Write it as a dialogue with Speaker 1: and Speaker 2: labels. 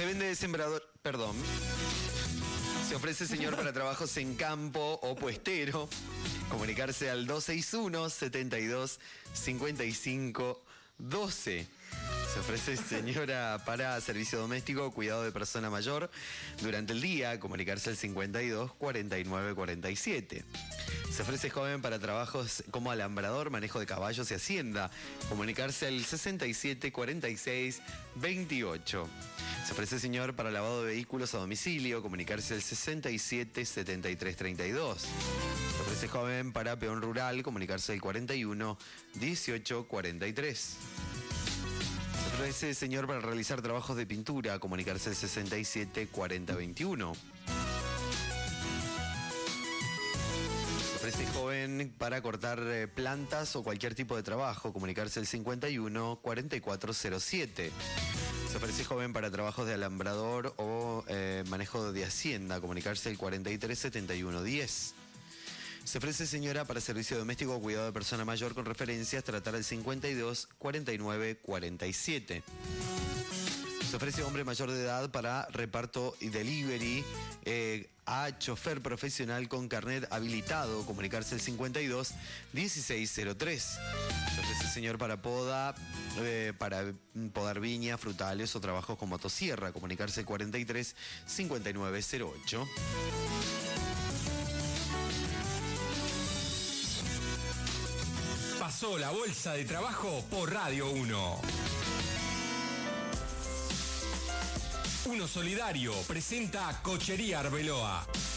Speaker 1: vende sembrador, perdón. Se ofrece señor para trabajos en campo o puestero. Comunicarse al 261-72-55-12. Se ofrece señora para servicio doméstico o cuidado de persona mayor. Durante el día, comunicarse al 52-49-47. Se ofrece joven para trabajos como alambrador, manejo de caballos y hacienda. Comunicarse al 67-46-28. Se ofrece señor para lavado de vehículos a domicilio. Comunicarse al 67-73-32. Se ofrece joven para peón rural. Comunicarse al 41-18-43. Se ofrece señor para realizar trabajos de pintura. Comunicarse al 67-40-21. Ofrece joven para cortar plantas o cualquier tipo de trabajo. Comunicarse al 51-4407. Se ofrece joven para trabajos de alambrador o manejo de hacienda. Comunicarse al 43-71-10. Se ofrece señora para servicio doméstico o cuidado de persona mayor con referencias. Tratar al 52-49-47. Se ofrece hombre mayor de edad para reparto y delivery a chofer profesional con carnet habilitado. Comunicarse al 52-1603. Se ofrece señor para poda, para podar viña, frutales o trabajos con motosierra. Comunicarse al 43-5908.
Speaker 2: Pasó la bolsa de trabajo por Radio 1. Uno Solidario presenta Cochería Arbeloa.